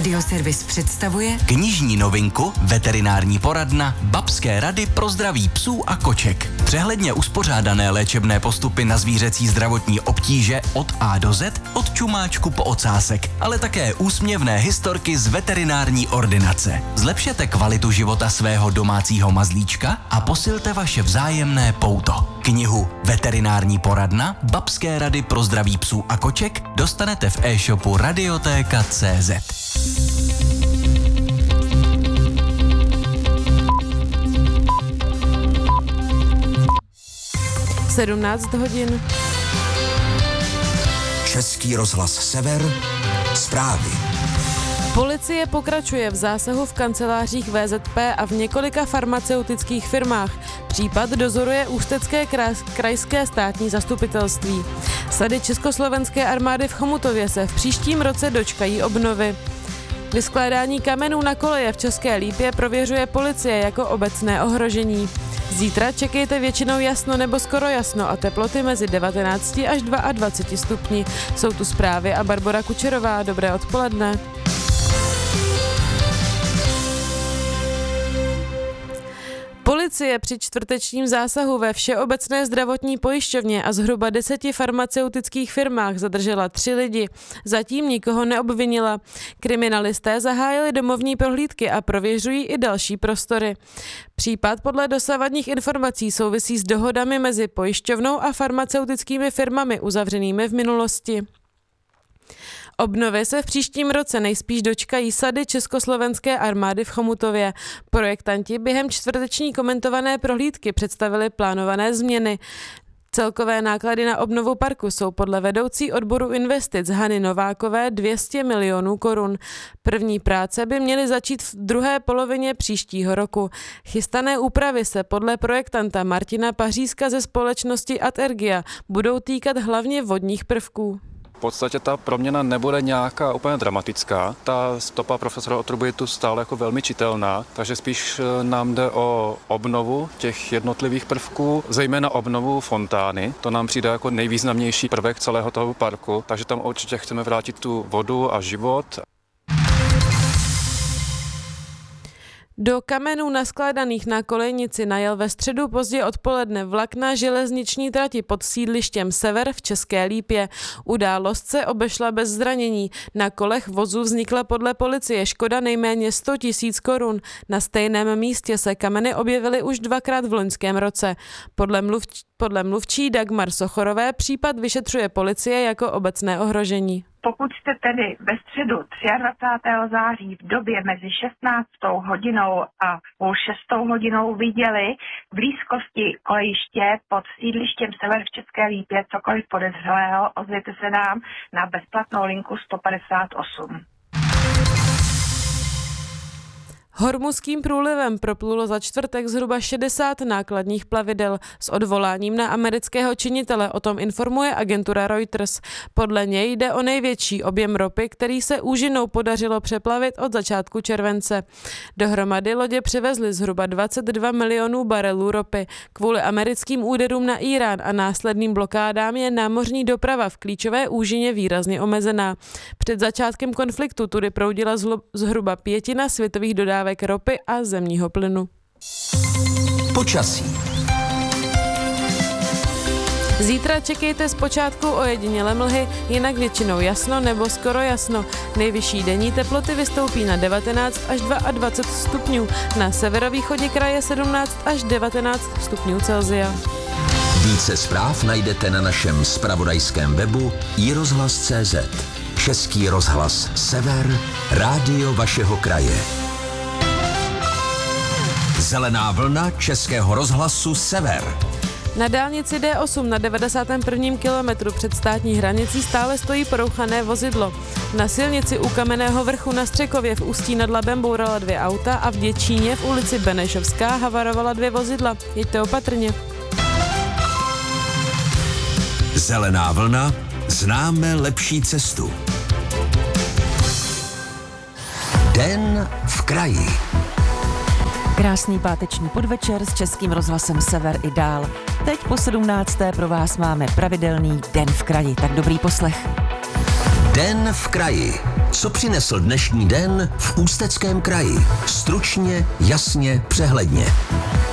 Radioservis představuje knižní novinku Veterinární poradna Babské rady pro zdraví psů a koček. Přehledně uspořádané léčebné postupy na zvířecí zdravotní obtíže od A do Z, od čumáčku po ocásek, ale také úsměvné historky z veterinární ordinace. Zlepšete kvalitu života svého domácího mazlíčka a posilte vaše vzájemné pouto. Knihu Veterinární poradna Babské rady pro zdraví psů a koček dostanete v e-shopu Radiotéka.cz. 17 hodin. Český rozhlas Sever, zprávy. Policie pokračuje v zásahu v kancelářích VZP a v několika farmaceutických firmách. Případ dozoruje Ústecké krajské státní zastupitelství. Sady Československé armády v Chomutově se v příštím roce dočkají obnovy. Vyskládání kamenů na koleje v České Lípě prověřuje policie jako obecné ohrožení. Zítra čekejte většinou jasno nebo skoro jasno a teploty mezi 19 až 22 stupni. Jsou tu zprávy a Barbora Kučerová. Dobré odpoledne. Policie při čtvrtečním zásahu ve Všeobecné zdravotní pojišťovně a zhruba 10 farmaceutických firmách zadržela 3 lidi. Zatím nikoho neobvinila. Kriminalisté zahájili domovní prohlídky a prověřují i další prostory. Případ podle dosavadních informací souvisí s dohodami mezi pojišťovnou a farmaceutickými firmami uzavřenými v minulosti. Obnovy se v příštím roce nejspíš dočkají sady Československé armády v Chomutově. Projektanti během čtvrteční komentované prohlídky představili plánované změny. Celkové náklady na obnovu parku jsou podle vedoucí odboru investic Hany Novákové 200 milionů korun. První práce by měly začít v druhé polovině příštího roku. Chystané úpravy se podle projektanta Martina Pařízka ze společnosti Atergia budou týkat hlavně vodních prvků. V podstatě ta proměna nebude nějaká úplně dramatická. Ta stopa profesora Otruby je tu stále jako velmi čitelná, takže spíš nám jde o obnovu těch jednotlivých prvků, zejména obnovu fontány. To nám přijde jako nejvýznamnější prvek celého toho parku, takže tam určitě chceme vrátit tu vodu a život. Do kamenů naskládaných na kolejnici najel ve středu pozdě odpoledne vlak na železniční trati pod sídlištěm Sever v České Lípě. Událost se obešla bez zranění. Na kolech vozu vznikla podle policie škoda nejméně 100 000 korun. Na stejném místě se kameny objevily už 2krát v loňském roce. Podle mluvčí Dagmar Sochorové případ vyšetřuje policie jako obecné ohrožení. Pokud jste tedy ve středu 23. září v době mezi 16. hodinou a půl 6. hodinou viděli v blízkosti kolejiště pod sídlištěm Sever v České Lípě cokoliv podezřelého, ozvěte se nám na bezplatnou linku 158. Hormuzským průlivem proplulo za čtvrtek zhruba 60 nákladních plavidel s odvoláním na amerického činitele, o tom informuje agentura Reuters. Podle něj jde o největší objem ropy, který se úžinou podařilo přeplavit od začátku července. Dohromady lodě přivezly zhruba 22 milionů barelů ropy. Kvůli americkým úderům na Írán a následným blokádám je námořní doprava v klíčové úžině výrazně omezená. Před začátkem konfliktu tudy proudila zhruba 1/5 světových dodávek ropy a zemního plynu. Počasí. Zítra čekejte zpočátku ojedinělé mlhy, jinak většinou jasno nebo skoro jasno. Nejvyšší denní teploty vystoupí na 19 až 22 stupňů, na severovýchodě kraje 17 až 19 stupňů Celsia. Více zpráv najdete na našem zpravodajském webu iRozhlas.cz. Český rozhlas Sever, rádio vašeho kraje. Zelená vlna Českého rozhlasu Sever. Na dálnici D8 na 91. kilometru před státní hranicí stále stojí porouchané vozidlo. Na silnici u Kamenného vrchu na Střekově v Ústí nad Labem bourala 2 auta a v Děčíně v ulici Benešovská havarovala 2 vozidla. Jeďte opatrně. Zelená vlna, známe lepší cestu. Den v kraji. Krásný páteční podvečer s Českým rozhlasem Sever i dál. Teď po 17. pro vás máme pravidelný Den v kraji, tak dobrý poslech. Den v kraji. Co přinesl dnešní den v Ústeckém kraji? Stručně, jasně, přehledně.